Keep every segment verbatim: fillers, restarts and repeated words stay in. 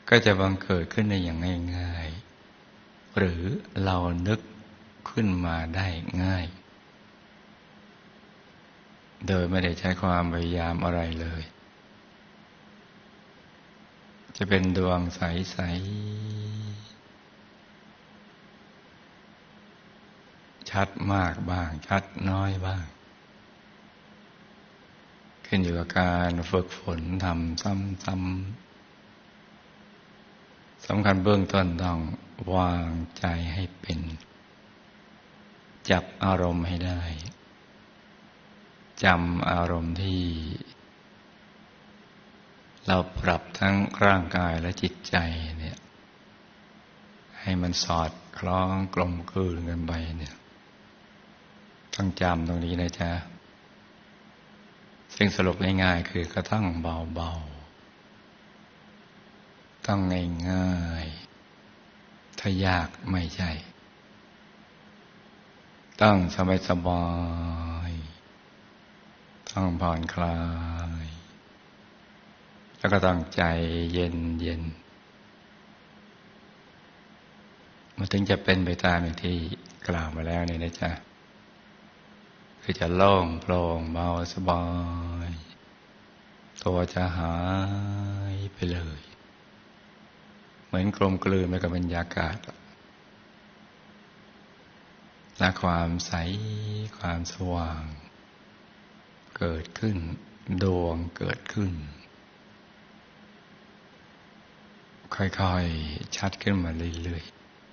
ก็จะบังเกิดขึ้นในอย่างง่ายๆหรือเรานึกขึ้นมาได้ง่ายโดยไม่ได้ใช้ความพยายามอะไรเลยจะเป็นดวงใสๆชัดมากบ้างชัดน้อยบ้างขึ้นอยู่กับการฝึกฝนทำซ้ำๆสำคัญเบื้องต้นต้องวางใจให้เป็นจับอารมณ์ให้ได้จำอารมณ์ที่เราปรับทั้งร่างกายและจิตใจเนี่ยให้มันสอดคล้องกลมกลืนกันไปเนี่ยต้องจำตรงนี้นะจ๊ะซึ่งสรุปง่ายๆคือก็ต้องเบาๆต้องง่ายๆถ้ายากไม่ใช่ต้องสบายๆต้องผ่อนคลายแล้วก็ต้องใจเย็นเย็นมันถึงจะเป็นไปตามอย่างที่กล่าวมาแล้วเนี่ยนะจ๊ะคือจะโล่งโปร่งเบาสบายตัวจะหายไปเลยเหมือนกลมกลืนไปกับบรรยากาศและความใสความสว่างเกิดขึ้นดวงเกิดขึ้นค่อยๆชัดขึ้นมาเรื่อย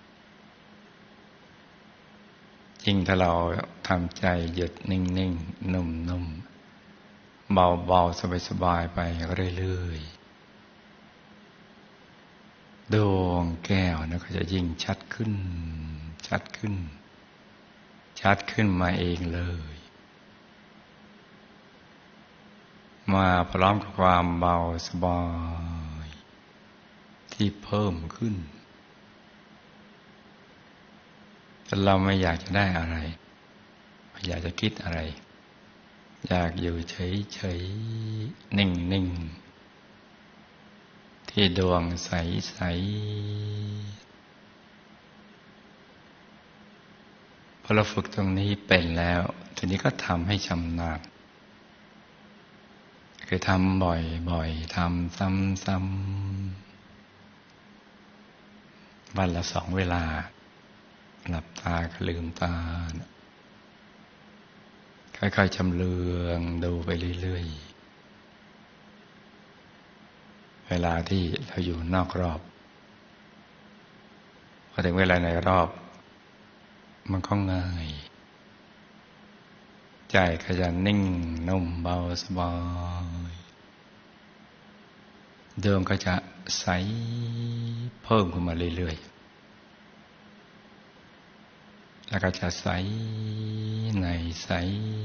ๆยิ่งถ้าเราทำใจหยุดนิ่งๆนุ่มๆเบาๆสบายๆไปเรื่อยๆดวงแก้วนะก็จะยิ่งชัดขึ้นชัดขึ้นชัดขึ้นมาเองเลยมาพร้อมกับความเบาสบายที่เพิ่มขึ้นแต่เราไม่อยากจะได้อะไรไม่อยากจะคิดอะไรอยากอยู่เฉยๆนิ่งๆที่ดวงใสๆพอเราฝึกตรงนี้เป็นแล้วทีนี้ก็ทำให้ชำนาญคือทำบ่อยๆทำซ้ำๆวันละสองเวลาหลับตาก็ลืมตาค่อยๆชำเลืองดูไปเรื่อยๆเวลาที่เราอยู่นอกรอบพอถึงเวลาในรอบมันก็ง่ายใจก็จะนิ่งนุ่มเบาสบายดวงก็จะใสเพิ่มขึ้นมาเรื่อยๆแล้วก็จะใสในใส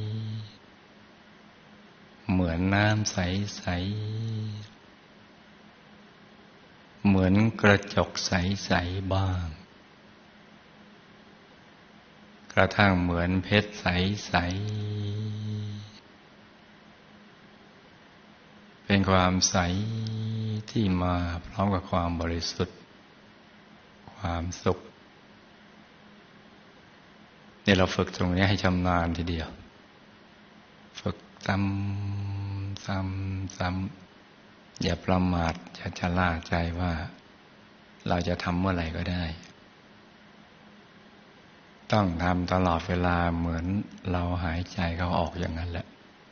เหมือนน้ำใสๆเหมือนกระจกใสๆบ้างกระทั่งเหมือนเพชรใสๆเป็นความใสที่มาพร้อมกับความบริสุทธิ์ความสุขนี่เราฝึกตรงนี้ให้ชำนาญทีเดียวฝึกซ้ำซ้ำซ้ำอย่าประมาทอย่าชะล่าใจว่าเราจะทำเมื่อไหร่ก็ได้ต้องทำตลอดเวลาเหมือนเราหายใจเข้าออกอย่างนั้นแหละ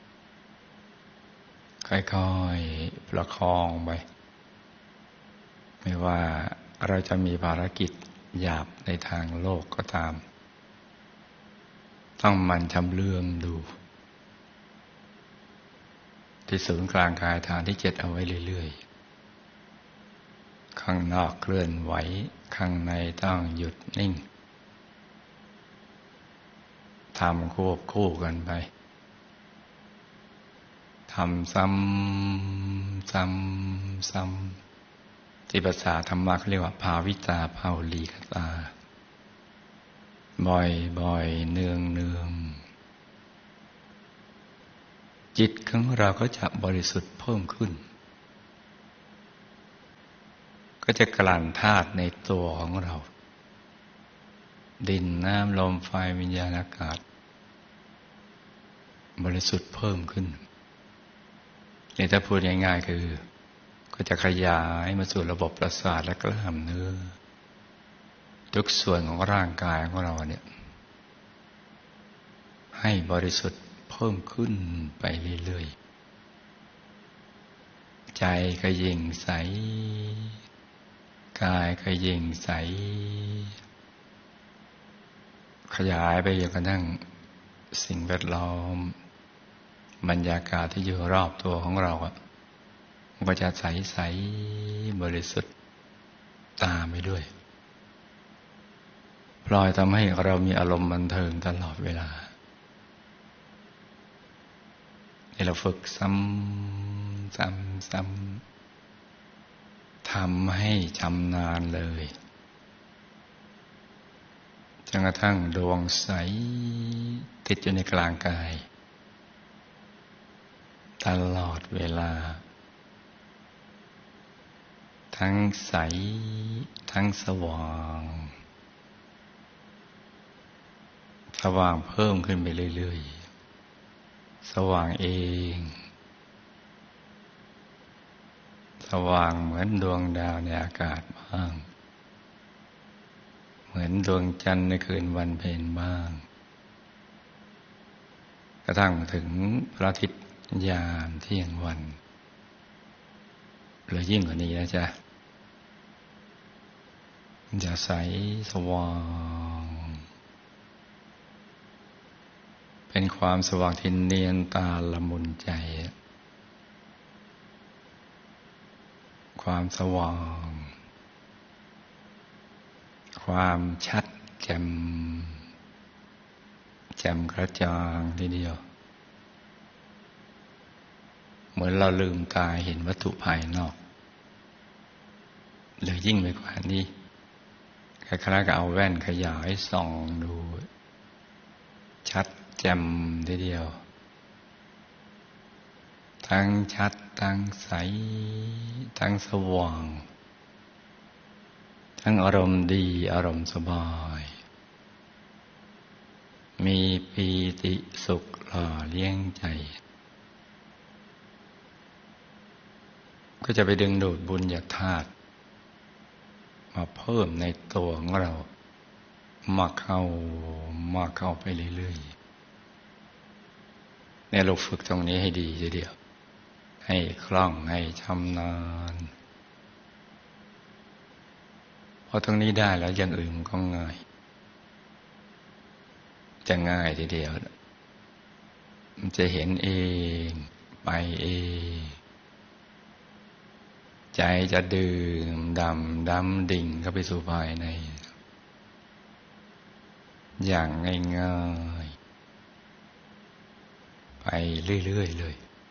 ค่อยๆประคองไปไม่ว่าเราจะมีภารกิจหยาบในทางโลกก็ตามต้องหมั่นชำเลืองดูที่ศูนย์กลางกายฐานที่เจ็ดเอาไว้เรื่อยๆข้างนอกเคลื่อนไหวข้างในต้องหยุดนิ่งทำควบคู่กันไปทำซ้ำซ้ำซ้ำที่ภาษาธรรมะเขาเรียกว่าภาวิตาภาวลีกตาบ่อยบ่อยเนืองเนืองจิตของเราก็จะบริสุทธิ์เพิ่มขึ้นก็จะกลั่นธาตุในตัวของเราดินน้ำลมไฟวิญญาณอากาศบริสุทธิ์เพิ่มขึ้นนี่ถ้าพูดง่ายๆคือก็จะขยายมาสู่ระบบประสาทและกล้ามเนื้อทุกส่วนของร่างกายของเราเนี่ยให้บริสุทธิ์เพิ่มขึ้นไปเรื่อยๆใจก็ยิ่งใสกายก็ยิ่งใสขยายไปจนกระทั่งสิ่งแวดล้อมบรรยากาศที่อยู่รอบตัวของเราอ่ะมันก็จะใสๆบริสุทธิ์ตามไปด้วยพลอยทำให้เรามีอารมณ์บันเทิงตลอดเวลาให้เราฝึกซ้ำซ้ำซ้ำทำให้ชำนาญเลยจนกระทั่งดวงใสติดอยู่ในกลางกายตลอดเวลาทั้งใสทั้งสว่างสว่างเพิ่มขึ้นไปเรื่อยๆสว่างเองสว่างเหมือนดวงดาวในอากาศบ้างเหมือนดวงจันทร์ในคืนวันเพ็ญบ้างกระทั่งถึงพระอาทิตย์ยามเที่ยงวันหรือยิ่งกว่านี้นะจ๊ะมันจะใสสว่างเป็นความสว่างที่เนียนตาละมุนใจความสว่างความชัดแจ่มแจ่มกระจ่างทีเดียวเหมือนเราลืมตาเห็นวัตถุภายนอกหรือยิ่งไปกว่านี้คล้ายๆกับเอาแว่นขยายส่องดูชัดแจ่มทีเดียวทั้งชัดทั้งใสทั้งสว่างทั้งอารมณ์ดีอารมณ์สบายมีปีติสุขหล่อเลี้ยงใจก็จะไปดึงดูดบุญญาธาตุมาเพิ่มในตัวของเรามาเข้ามาเข้าไปเรื่อยๆเนี่ยเราฝึกตรงนี้ให้ดีทีเดียวให้คล่องให้ชำนาญพอตรงนี้ได้แล้วอย่างอื่นมันก็ง่ายจะง่ายทีเดียวมันจะเห็นเองไปเองใจจะดื่มดำดำดิ่งเข้าไปสู่ภายในอย่างง่ายๆไปเรื่อยๆเลย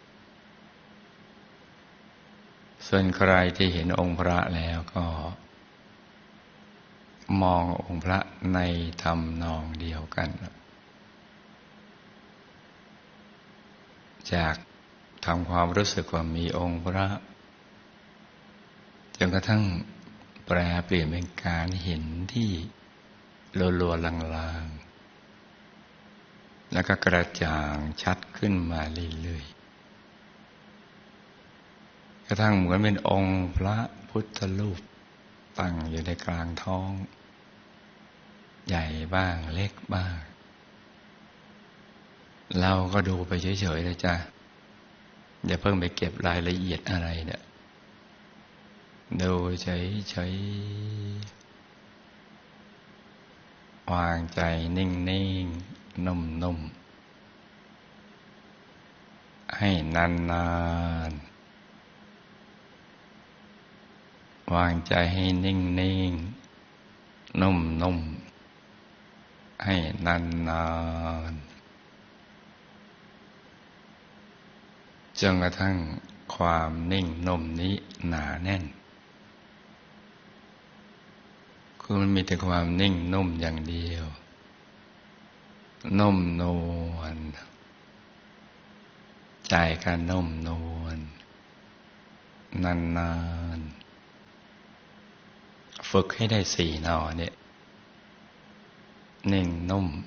ส่วนใครที่เห็นองค์พระแล้วก็มององค์พระในทำนองเดียวกันจากทำความรู้สึกว่ามีองค์พระจนกระทั่งแปรเปลี่ยนเป็นการเห็นที่ลัวๆลางๆแล้วก็กระจ่างชัดขึ้นมาเรื่อยๆกระทั่งเหมือนเป็นองค์พระพุทธรูปตั้งอยู่ในกลางท้องใหญ่บ้างเล็กบ้างเราก็ดูไปเฉยๆนะจ๊ะอย่าเพิ่งไปเก็บรายละเอียดอะไรเนี่ยดูเฉยๆวางใจนิ่งๆนุ่มๆให้นานๆวางใจให้นิ่งๆนุ่มๆให้นานๆจนกระทั่งความนิ่งนุ่มนี้หนาแน่นคือมันมีแต่ความนิ่งนุ่มอย่างเดียวนุ่มนวลใจก็นุ่มนวลนานฝึกให้ได้สี่นอเนี่ยนิ่งนุ่ม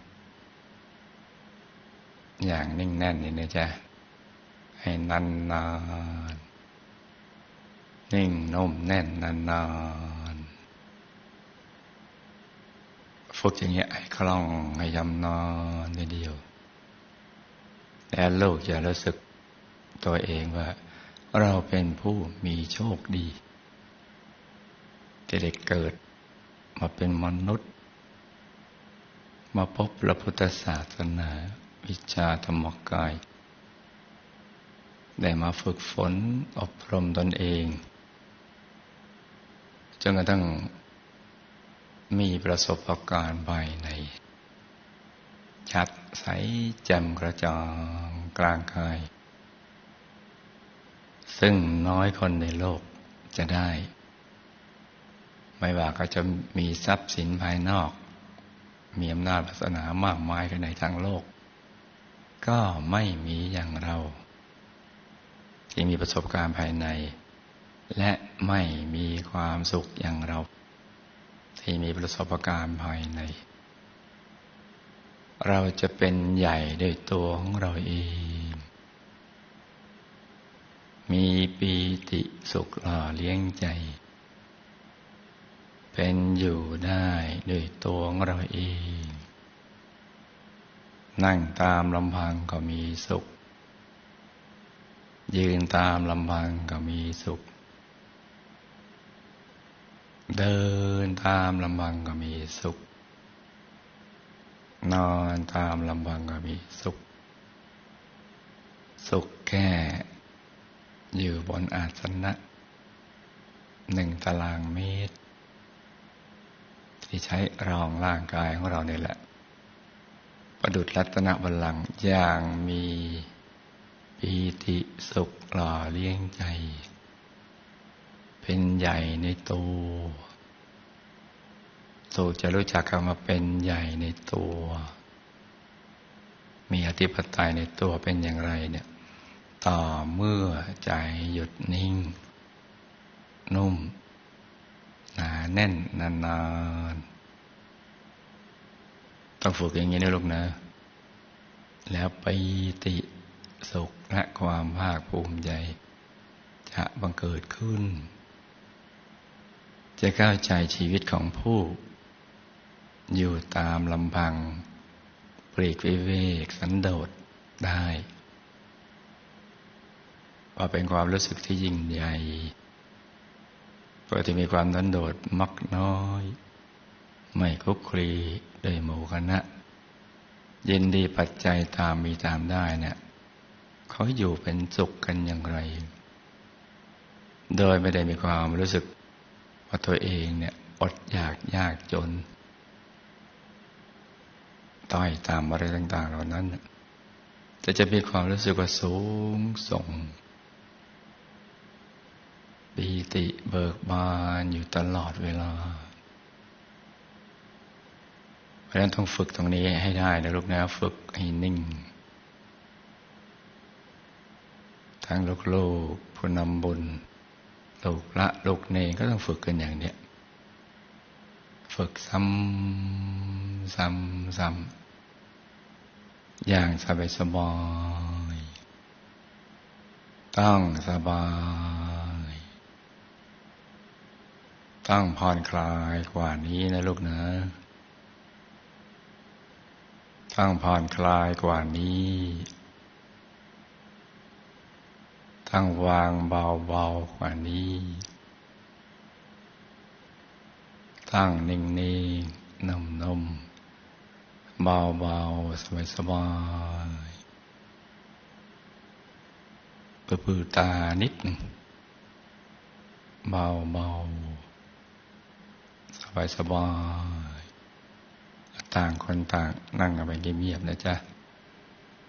อย่างนิ่งแน่นนี่นะจ๊ะให้นานนานนิ่งนุ่มแน่นนานนานฝึกอย่างเงี้ยให้คล่องให้ยำนอนทีเดียวแล้วลูกจะรู้สึกตัวเองว่าเราเป็นผู้มีโชคดีที่ได้เกิดมาเป็นมนุษย์มาพบพระพุทธศาสนาวิชาธรรมกายได้มาฝึกฝนอบรมตนเองจนกระทั่งมีประสบการณ์ภายในชัดใสแจ่มกระจ่างกลางกายซึ่งน้อยคนในโลกจะได้ไม่ว่าเขาจะมีทรัพย์สินภายนอกมีอำนาจวาสนามากมายกันในทางโลกก็ไม่มีอย่างเราที่มีประสบการณ์ภายในและไม่มีความสุขอย่างเราที่มีประสบการณ์ภายในเราจะเป็นใหญ่ด้วยตัวของเราเองมีปีติสุขหล่อเลี้ยงใจเป็นอยู่ได้ด้วยตัวของเราเองนั่งตามลำพังก็มีสุขยืนตามลำพังก็มีสุขเดินตามลำพังก็มีสุขนอนตามลำพังก็มีสุขสุขแค่อยู่บนอาสนะหนึ่งตารางเมตรที่ใช้รองร่างกายของเราเนี่ยแหละประดุจรัตนบัลลังก์อย่างมีปีติสุขหล่อเลี้ยงใจเป็นใหญ่ในตัวสูจะรู้จักคำว่าเป็นใหญ่ในตัวมีอธิปไตยในตัวเป็นอย่างไรเนี่ยต่อเมื่อใจหยุดนิ่งนุ่มหนาแน่นนานๆต้องฝึกอย่างนี้นะลูกนะแล้วปีติสุขและความภาคภูมิใจจะบังเกิดขึ้นจะเข้าใจชีวิตของผู้อยู่ตามลำพังปลีกวิเวกสันโดษได้ว่าเป็นความรู้สึกที่ยิ่งใหญ่ปกติมีความสันโดษมักน้อยไม่คลุกคลีด้วยหมู่คณะยินดีปัจจัยตามมีตามได้เนี่ยเขาอยู่เป็นสุขกันอย่างไรโดยไม่ได้มีความรู้สึกว่าตัวเองเนี่ยอดอยากยากจนต้อยตามอะไรต่างๆเหล่านั้นแต่จะมีความรู้สึกว่าสูงส่งปีติเบิกบานอยู่ตลอดเวลาเพราะฉะนั้นต้องฝึกตรงนี้ให้ได้นะลูกนะฝึกให้นิ่งทั้งลูกๆผู้นำบุญลูกละลูกเนรก็ต้องฝึกกันอย่างเนี้ยฝึกซ้ำซ้ำซ้ำอย่างสบายสบายต้องสบายต้องผ่อนคลายกว่านี้นะลูกนะต้องผ่อนคลายกว่านี้ต้องวางเบาๆกว่านี้ตั้งนิ่งๆนุ่มๆเบาๆสบายๆปื้อๆตานิดหนึ่งเบาๆสบายๆต่างคนต่างนั่งกันไปเงียบๆนะจ๊ะ